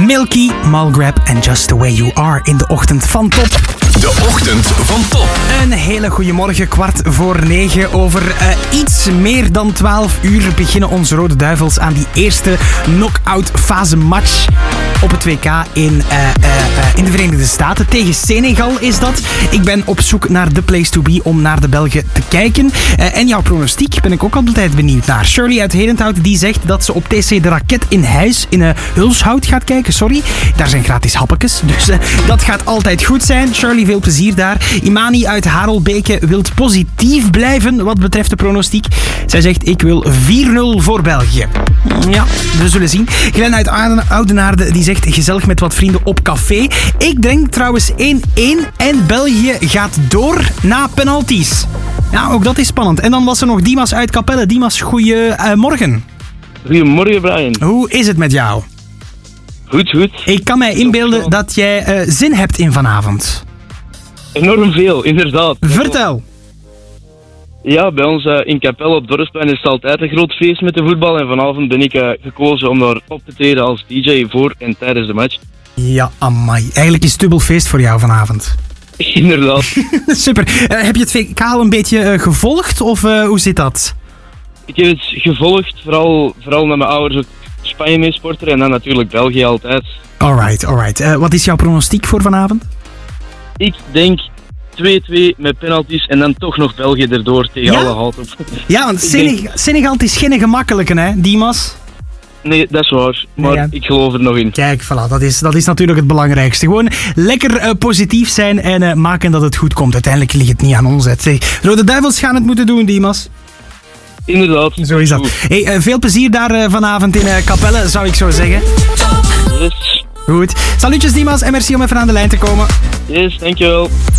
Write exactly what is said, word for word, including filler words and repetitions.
Milky, Mulgrab en Just The Way You Are in de ochtend van Top. De ochtend van Top. Een hele goede morgen, kwart voor negen. Over uh, iets meer dan twaalf uur beginnen onze Rode Duivels aan die eerste knock-out fase match op het W K in, uh, uh, uh, in de Verenigde Staten. Tegen Senegal is dat. Ik ben op zoek naar de place to be om naar de Belgen te kijken. Uh, en jouw pronostiek ben ik ook altijd benieuwd naar. Shirley uit Herenthout die zegt dat ze op T C de Raket in Huis in uh, Hulshout gaat kijken. Sorry, daar zijn gratis happetjes. Dus uh, dat gaat altijd goed zijn. Shirley, veel plezier daar. Imani uit Harelbeke wil positief blijven wat betreft de pronostiek. Zij zegt, ik wil vier nul voor België. Ja, we zullen zien. Glenn uit Oudenaarde die zegt, gezellig met wat vrienden op café. Ik denk trouwens één één en België gaat door na penalties. Ja, ook dat is spannend. En dan was er nog Dimas uit Capelle. Dimas, goeiemorgen. Goedemorgen, Brian. Hoe is het met jou? Goed, goed. Ik kan mij inbeelden dat jij uh, zin hebt in vanavond. Enorm veel, inderdaad. Vertel. Ja, bij ons uh, in Capelle op Dorpsplein is het altijd een groot feest met de voetbal. En vanavond ben ik uh, gekozen om daar op te treden als D J voor en tijdens de match. Ja, amai. Eigenlijk is het dubbel feest voor jou vanavond. Inderdaad. Super. Uh, heb je het V K al een beetje uh, gevolgd of uh, hoe zit dat? Ik heb het gevolgd, vooral, vooral met mijn ouders ook Spanje mee sporten en dan natuurlijk België altijd. Alright, alright. Uh, wat is jouw pronostiek voor vanavond? Ik denk twee twee met penalties en dan toch nog België erdoor tegen ja? alle halt op. Ja, want Senegal, denk... Senegal is geen gemakkelijke, hè, Dimas? Nee, dat is waar. Maar nee, ja. Ik geloof er nog in. Kijk, voilà, dat is, dat is natuurlijk het belangrijkste. Gewoon lekker uh, positief zijn en uh, maken dat het goed komt. Uiteindelijk ligt het niet aan ons. Zeg, Rode Duivels gaan het moeten doen, Dimas. Inderdaad. Zo is dat. Hey, uh, veel plezier daar uh, vanavond in uh, Capelle, zou ik zo zeggen. Yes. Goed. Salutjes, Dimas, en merci om even aan de lijn te komen. Yes, dankjewel.